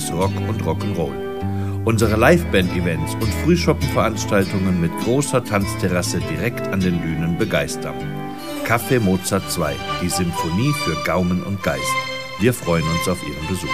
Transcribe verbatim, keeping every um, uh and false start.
Jazz, Rock und Rock'n'Roll. Unsere Liveband-Events und Frühschoppenveranstaltungen mit großer Tanzterrasse direkt an den Dünen begeistern. Café Mozart zwei, die Symphonie für Gaumen und Geist. Wir freuen uns auf Ihren Besuch.